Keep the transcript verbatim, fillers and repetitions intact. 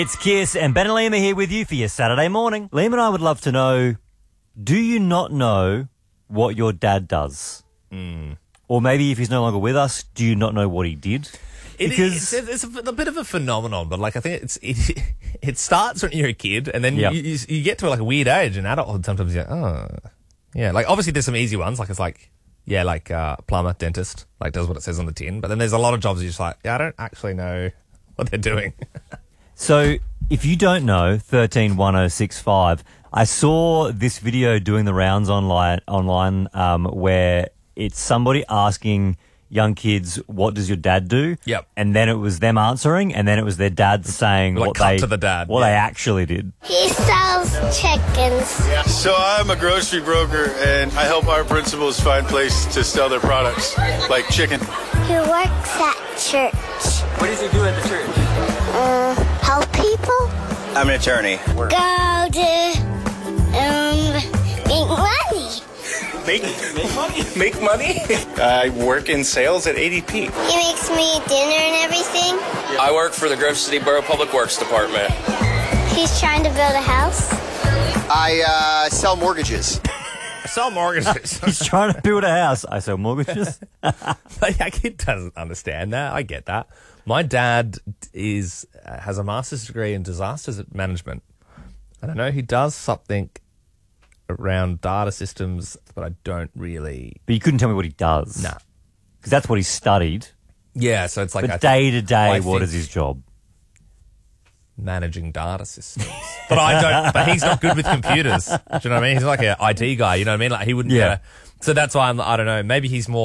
It's Kiss and Ben and Liam are here with you for your Saturday morning. Liam and I would love to know, do you not know what your dad does? Mm. Or maybe if he's no longer with us, do you not know what he did? It, Because it's, it's a, a bit of a phenomenon, but like I think it's it, it starts when you're a kid, and then Yep. you, you you get to like a weird age in adulthood. Sometimes you're like, oh, yeah. Like obviously there's some easy ones, like it's like yeah, like uh, plumber, dentist, like does what it says on the tin. But then there's a lot of jobs you're just like, yeah, I don't actually know what they're doing. So if you don't know, thirteen one oh six five, I saw this video doing the rounds online, online um, where it's somebody asking young kids, what does your dad do? Yep. And then it was them answering, and then it was their dad saying Like what cut they to the dad, what yeah. they actually did. He sells chickens. So I'm a grocery broker, and I help our principals find places to sell their products, like chicken. He works at church. What does he do at the church? Uh, help people. I'm an attorney. Go to, um, make money. Make, make money? Make money? I work in sales at A D P. He makes me dinner and everything. I work for the Grove City Borough Public Works Department. He's trying to build a house. I uh, sell mortgages. I sell mortgages. He's trying to build a house. I sell mortgages. Like, a kid doesn't understand that. I get that. My dad is uh, has a master's degree in disasters management, and I know he does something around data systems, but I don't really. But you couldn't tell me what he does. Nah. Because that's what he studied. Yeah, so it's like I But think- day to day, I what think is his job? managing data systems. But I don't. But he's not good with computers. Do you know what I mean? He's like an I T guy. You know what I mean? Like he wouldn't. Yeah. Yeah. So that's why I'm. I don't know. Maybe he's more.